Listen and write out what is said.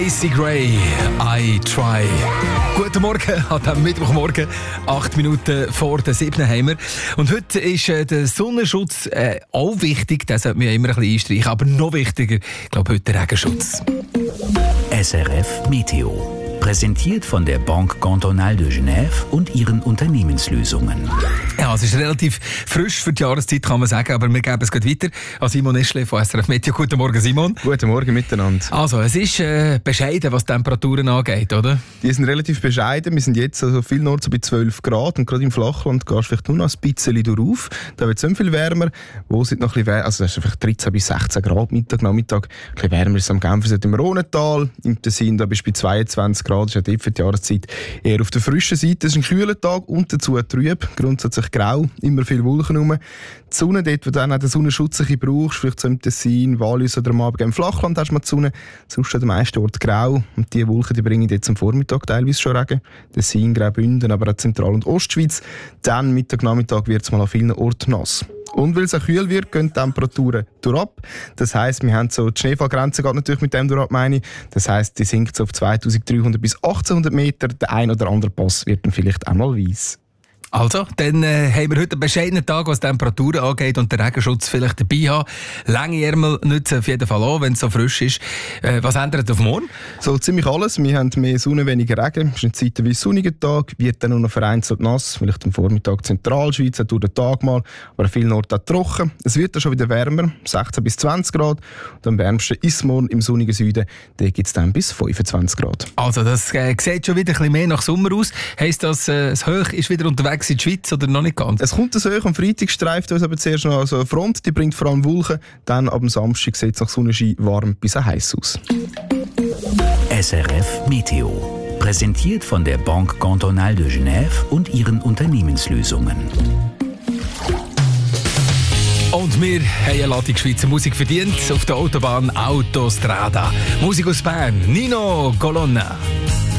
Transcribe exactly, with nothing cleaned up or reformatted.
Macy Gray, I Try. Guten Morgen an diesem Mittwochmorgen, acht Minuten vor der sieben haben wir. Und heute ist äh, der Sonnenschutz äh, auch wichtig, den sollte man ja immer ein bisschen einstreichen, aber noch wichtiger, ich glaube, heute der Regenschutz. S R F Meteo. Präsentiert von der Banque Cantonale de Genève und ihren Unternehmenslösungen. Ja, es ist relativ frisch für die Jahreszeit, kann man sagen, aber wir geben es gleich weiter an Simon Eschle von S R F Meteo. Guten Morgen, Simon. Guten Morgen miteinander. Also, es ist äh, bescheiden, was die Temperaturen angeht, oder? Die sind relativ bescheiden. Wir sind jetzt also viel noch so bei zwölf Grad und gerade im Flachland gehst du vielleicht nur noch ein bisschen darauf. Da wird es nicht viel wärmer. Wo sind noch ein bisschen wärmer? Also, es ist einfach dreizehn bis sechzehn Grad Mittag, Nachmittag. Ein bisschen wärmer ist es am Genfersee im Rhonental. Im Tessin da bist du bei zweiundzwanzig Grad. Das ist ja dort für die Jahreszeit eher auf der frischen Seite. Es ist ein kühler Tag und dazu trüb. Grundsätzlich grau, immer viel Wolken rum. Die Sonne dort, wo du dann auch den Sonnenschutz ein bisschen brauchst, vielleicht so im Tessin, Wallis oder am Abend im Flachland hast du mal die Sonne. Sonst an den meisten Orten grau. Und diese Wolken die bringen jetzt am Vormittag teilweise schon Regen. Tessin, Graubünden, aber auch Zentral- und Ostschweiz. Dann Mittag, Nachmittag wird es mal an vielen Orten nass. Und weil es auch kühl wird, gehen die Temperaturen durchab. Das heisst, wir haben so die Schneefallgrenze geht natürlich mit dem durchab, meine ich. Das heisst, die sinkt so auf zweitausenddreihundert bis achtzehnhundert Meter. Der ein oder andere Pass wird dann vielleicht auch mal weiss. Also, dann äh, haben wir heute einen bescheidenen Tag, was die Temperaturen angeht und den Regenschutz vielleicht dabei haben. Lange Ärmel nützen auf jeden Fall an, wenn es so frisch ist. Äh, was ändert auf morgen? So ziemlich alles. Wir haben mehr Sonne, weniger Regen. Es ist ein zeitweise sonniger Tag, wird dann nur noch vereinzelt nass. Vielleicht am Vormittag Zentralschweiz, auch durch den Tag mal, aber an vielen Orten auch trocken. Es wird dann schon wieder wärmer, sechzehn bis zwanzig Grad. Und am wärmsten ist morgen im sonnigen Süden, da gibt es dann bis fünfundzwanzig Grad. Also, das äh, sieht schon wieder ein bisschen mehr nach Sommer aus. Heisst das, äh, das Hoch ist wieder unterwegs in die Schweiz oder noch nicht ganz? Es kommt das Hoch, am Freitag streift uns aber zuerst noch also eine Front, die bringt vor allem Wolken. Dann ab dem Samstag sieht es nach Sonnenschein warm bis heiß aus. S R F Meteo. Präsentiert von der Banque Cantonale de Genève und ihren Unternehmenslösungen. Und wir haben eine Ladung Schweizer Musik verdient auf der Autobahn Autostrada. Musik aus Bern, Nino Colonna.